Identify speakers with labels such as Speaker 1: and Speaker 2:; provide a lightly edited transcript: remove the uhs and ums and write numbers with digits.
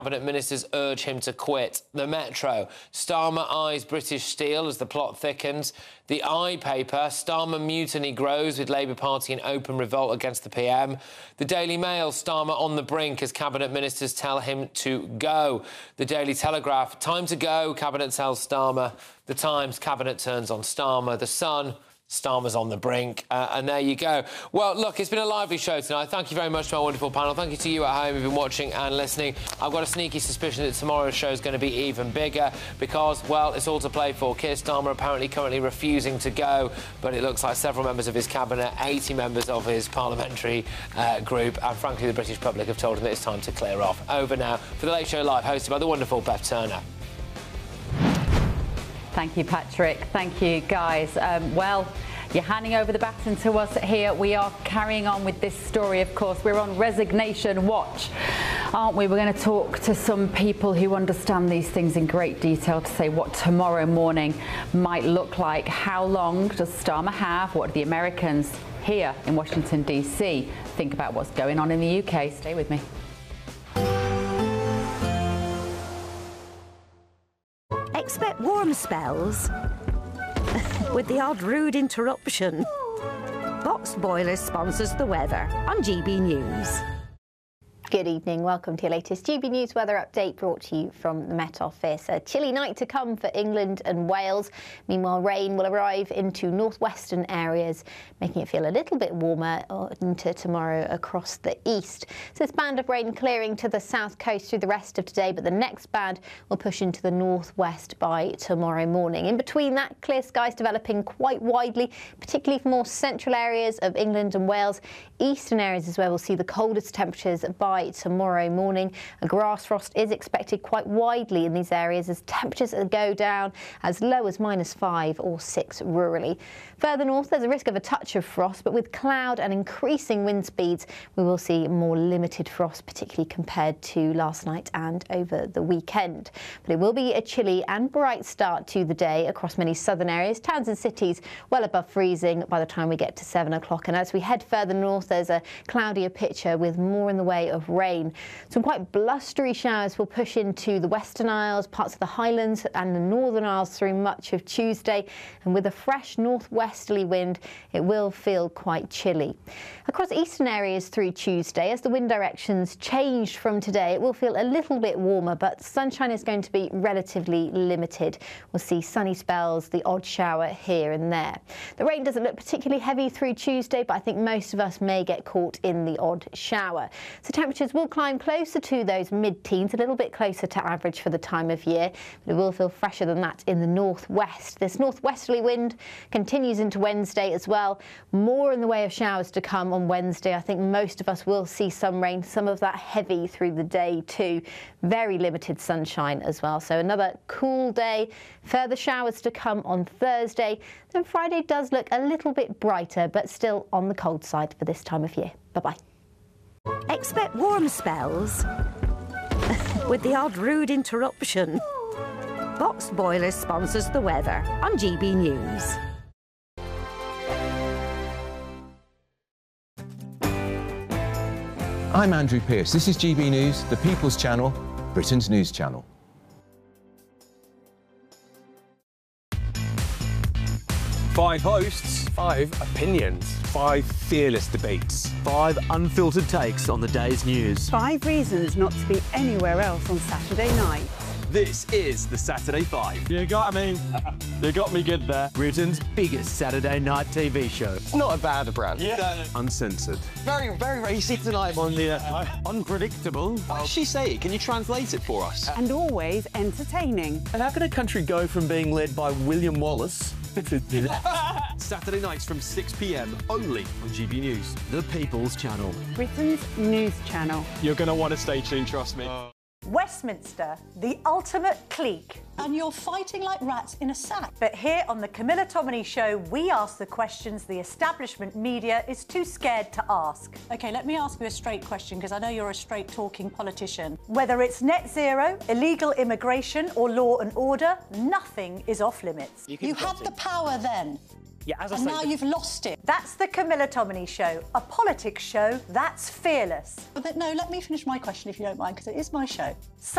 Speaker 1: Cabinet ministers urge him to quit. The Metro. Starmer eyes British Steel as the plot thickens. The I paper. Starmer mutiny grows with Labour Party in open revolt against the PM. The Daily Mail. Starmer on the brink as Cabinet ministers tell him to go. The Daily Telegraph. Time to go, Cabinet tells Starmer. The Times. Cabinet turns on Starmer. The Sun. Starmer's on the brink, and there you go. Well, look, it's been a lively show tonight. Thank you very much to our wonderful panel. Thank you to you at home who've been watching and listening. I've got a sneaky suspicion that tomorrow's show is going to be even bigger because, well, it's all to play for. Keir Starmer apparently currently refusing to go, but it looks like several members of his cabinet, 80 members of his parliamentary group, and frankly, the British public have told him that it's time to clear off. Over now for The Late Show Live, hosted by the wonderful Beth Turner.
Speaker 2: Thank you, Patrick. Thank you, guys. Well, you're handing over the baton to us here. We are carrying on with this story, of course. We're on resignation watch, aren't we? We're going to talk to some people who understand these things in great detail to say what tomorrow morning might look like. How long does Starmer have? What do the Americans here in Washington, D.C. think about what's going on in the UK? Stay with me.
Speaker 3: Expect warm spells with the odd rude interruption. Box Boilers sponsors the weather on GB News.
Speaker 4: Good evening, welcome to your latest GB News weather update brought to you from the Met Office. A chilly night to come for England and Wales. Meanwhile, rain will arrive into northwestern areas, making it feel a little bit warmer into tomorrow across the east. So this band of rain clearing to the south coast through the rest of today, but the next band will push into the northwest by tomorrow morning. In between that, clear skies developing quite widely, particularly for more central areas of England and Wales. Eastern areas is where we'll see the coldest temperatures by tomorrow morning. A grass frost is expected quite widely in these areas as temperatures go down as low as -5 or 6 rurally. Further north, there's a risk of a touch of frost, but with cloud and increasing wind speeds, we will see more limited frost, particularly compared to last night and over the weekend. But it will be a chilly and bright start to the day across many southern areas, towns and cities well above freezing by the time we get to 7 o'clock. And as we head further north, there's a cloudier picture with more in the way of rain. Some quite blustery showers will push into the Western Isles, parts of the Highlands and the Northern Isles through much of Tuesday. And with a fresh northwesterly wind, it will feel quite chilly. Across eastern areas through Tuesday, as the wind directions changed from today, it will feel a little bit warmer, but sunshine is going to be relatively limited. We'll see sunny spells, the odd shower here and there. The rain doesn't look particularly heavy through Tuesday, but I think most of us may get caught in the odd shower. So temperatures will climb closer to those mid-teens, a little bit closer to average for the time of year, but it will feel fresher than that in the northwest. This northwesterly wind continues into Wednesday as well. More in the way of showers to come on Wednesday. I think most of us will see some rain, some of that heavy through the day too. Very limited sunshine as well. So another cool day. Further showers to come on Thursday. Then Friday does look a little bit brighter, but still on the cold side for this time of year. Bye-bye.
Speaker 3: Expect warm spells with the odd rude interruption. Box Boilers sponsors the weather on GB News.
Speaker 5: I'm Andrew Pearce. This is GB News, the People's Channel, Britain's news channel.
Speaker 6: Five hosts, 5 opinions, 5 fearless debates,
Speaker 7: 5 unfiltered takes on the day's news.
Speaker 8: 5 reasons not to be anywhere else on Saturday night.
Speaker 6: This is the Saturday 5.
Speaker 7: You got me good there. Britain's biggest Saturday night TV show.
Speaker 9: It's not a bad brand.
Speaker 6: Yeah. Uncensored.
Speaker 9: Very, very, very sick tonight on the
Speaker 7: unpredictable.
Speaker 9: What does she say? Can you translate it for us?
Speaker 8: And always entertaining.
Speaker 7: And how can a country go from being led by William Wallace
Speaker 6: Saturday nights from 6 p.m. only on GB News.
Speaker 7: The People's Channel.
Speaker 8: Britain's news channel.
Speaker 6: You're going to want to stay tuned, trust me.
Speaker 10: Westminster, the ultimate clique.
Speaker 11: And you're fighting like rats in a sack.
Speaker 10: But here on the Camilla Tominey Show, we ask the questions the establishment media is too scared to ask.
Speaker 11: OK, let me ask you a straight question, because I know you're a straight-talking politician.
Speaker 10: Whether it's net zero, illegal immigration or law and order, nothing is off limits.
Speaker 11: You had the power then.
Speaker 6: Yeah, as I
Speaker 11: and
Speaker 6: say,
Speaker 11: now you've lost it.
Speaker 10: That's the Camilla Tominey Show, a politics show that's fearless.
Speaker 11: No, let me finish my question if you don't mind, because it is my show.